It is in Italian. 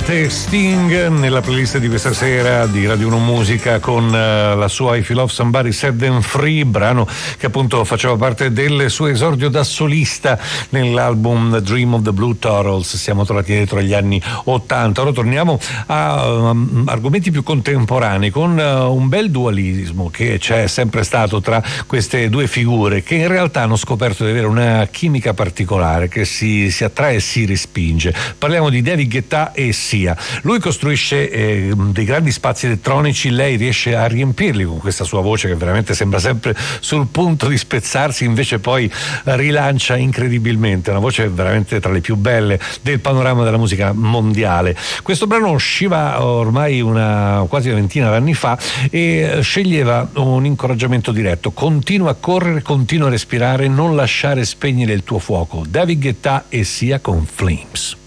Guetta, Sting nella playlist di questa sera di Radio 1 Musica con la sua If You Love Somebody Set Them Free, brano che appunto faceva parte del suo esordio da solista nell'album Dream of the Blue Turtles. Siamo tornati dietro agli anni 80. Ora torniamo a argomenti più contemporanei con un bel dualismo che c'è sempre stato tra queste due figure, che in realtà hanno scoperto di avere una chimica particolare che si attrae e si respinge. Parliamo di David Guetta e Sia. Lui costruisce dei grandi spazi elettronici, lei riesce a riempirli con questa sua voce che veramente sembra sempre sul punto di spezzarsi, invece poi rilancia incredibilmente, una voce veramente tra le più belle del panorama della musica mondiale. Questo brano usciva ormai quasi una ventina d'anni fa e sceglieva un incoraggiamento diretto: continua a correre, continua a respirare, non lasciare spegnere il tuo fuoco. David Guetta e Sia con Flames.